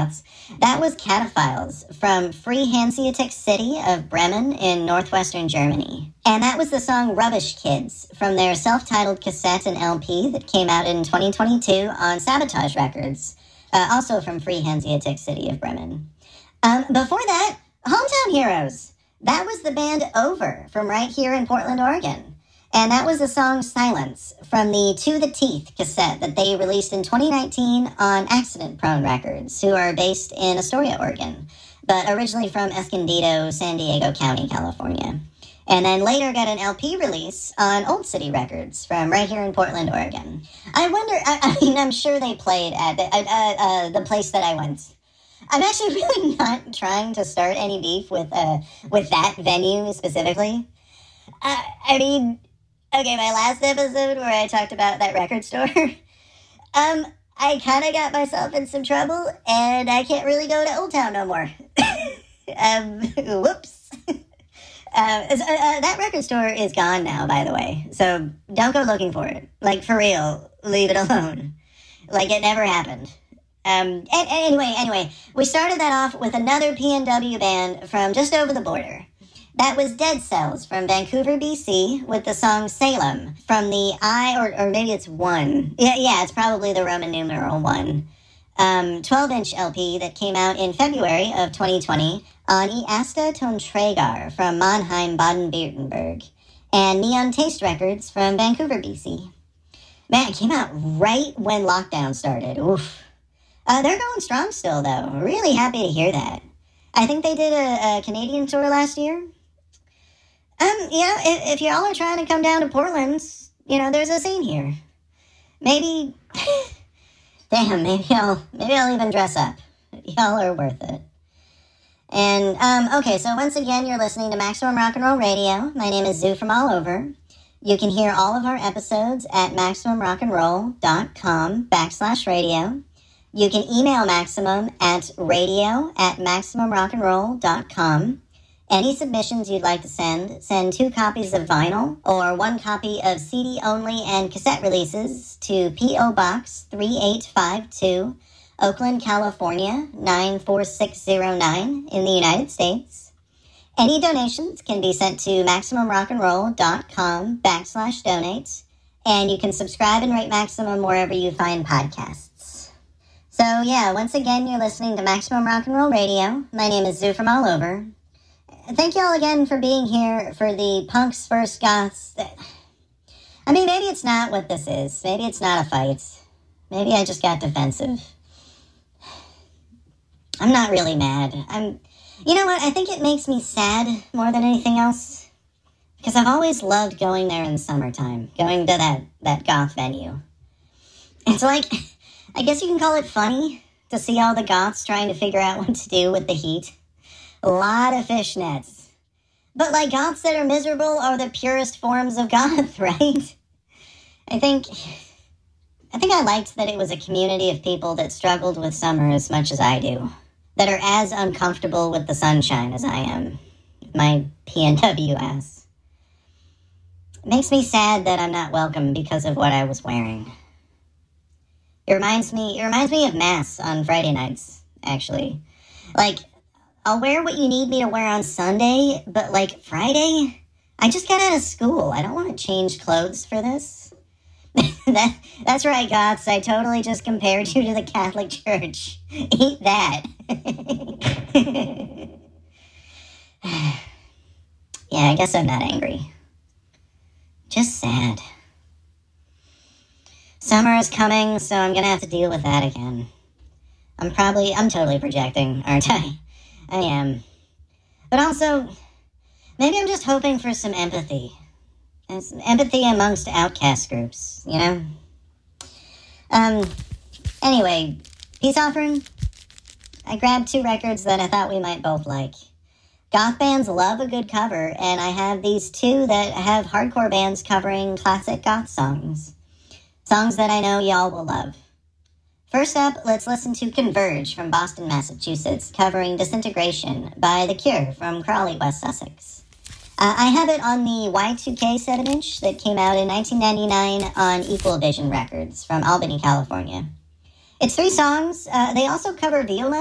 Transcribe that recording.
Goths. That was Cataphiles from Free Hanseatic City of Bremen in northwestern Germany. And that was the song Rubbish Kids from their self-titled cassette and LP that came out in 2022 on Sabotage Records, also from Free Hanseatic City of Bremen. Before that, Hometown Heroes. That was the band Over from right here in Portland, Oregon. And that was the song Silence from the To the Teeth cassette that they released in 2019 on Accident Prone Records, who are based in Astoria, Oregon, but originally from Escondido, San Diego County, California. And then later got an LP release on Old City Records from right here in Portland, Oregon. I wonder, I'm sure they played at the place that I went. I'm actually really not trying to start any beef with that venue specifically. Okay, my last episode where I talked about that record store, I kind of got myself in some trouble, and I can't really go to Old Town no more. Whoops. That record store is gone now, by the way, so don't go looking for it. Like, for real, leave it alone. Like, it never happened. Anyway, we started that off with another PNW band from just over the border. That was Dead Cells from Vancouver, BC, with the song Salem from the or maybe it's 1. Yeah, it's probably the Roman numeral 1. 12-inch LP that came out in February of 2020 on Easta Tonträger from Mannheim, Baden-Württemberg, and Neon Taste Records from Vancouver, BC. Man, it came out right when lockdown started. Oof. They're going strong still, though. Really happy to hear that. I think they did a Canadian tour last year. If y'all are trying to come down to Portland, there's a scene here. Maybe, maybe I'll even dress up. Y'all are worth it. And, okay, so once again, you're listening to Maximum Rock and Roll Radio. My name is Zoo from all over. You can hear all of our episodes at MaximumRockandRoll.com/radio. You can email Maximum at radio@MaximumRockandRoll.com. Any submissions you'd like to send 2 copies of vinyl or 1 copy of CD only and cassette releases to P.O. Box 3852, Oakland, California 94609 in the United States. Any donations can be sent to MaximumRockandRoll.com/donate, and you can subscribe and rate Maximum wherever you find podcasts. So yeah, once again, you're listening to Maximum Rock and Roll Radio. My name is Zoo from all over. Thank y'all again for being here for the Punks vs. Goths. Maybe it's not what this is. Maybe it's not a fight. Maybe I just got defensive. I'm not really mad. You know what? I think it makes me sad more than anything else. Because I've always loved going there in the summertime. Going to that goth venue. It's like, I guess you can call it funny to see all the goths trying to figure out what to do with the heat. A lot of fishnets. But like goths that are miserable are the purest forms of goth, right? I think I liked that it was a community of people that struggled with summer as much as I do. That are as uncomfortable with the sunshine as I am. My PNW ass. It makes me sad that I'm not welcome because of what I was wearing. It reminds me of Mass on Friday nights, actually. Like, I'll wear what you need me to wear on Sunday, but like Friday, I just got out of school. I don't want to change clothes for this. That's right, Goths. I totally just compared you to the Catholic Church. Eat that. Yeah, I guess I'm not angry. Just sad. Summer is coming, so I'm gonna have to deal with that again. I'm totally projecting, aren't I? I am. But also, maybe I'm just hoping for some empathy. And some empathy amongst outcast groups, you know? Anyway, peace offering. I grabbed 2 records that I thought we might both like. Goth bands love a good cover, and I have these 2 that have hardcore bands covering classic goth songs. Songs that I know y'all will love. First up, let's listen to Converge from Boston, Massachusetts, covering Disintegration by The Cure from Crawley, West Sussex. I have it on the Y2K 7-inch that came out in 1999 on Equal Vision Records from Albany, California. It's 3 songs. They also cover Violent,